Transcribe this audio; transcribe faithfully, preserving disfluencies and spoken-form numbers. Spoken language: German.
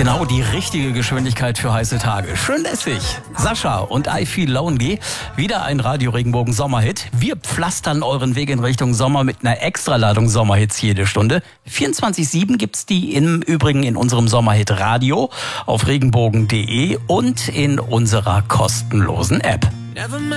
Genau die richtige Geschwindigkeit für heiße Tage. Schön lässig. Sascha und I Feel Lonely. Wieder ein Radio Regenbogen Sommerhit. Wir pflastern euren Weg in Richtung Sommer mit einer Extraladung Sommerhits jede Stunde. vierundzwanzig sieben gibt's die im Übrigen in unserem Sommerhit Radio auf regenbogen punkt de und in unserer kostenlosen App.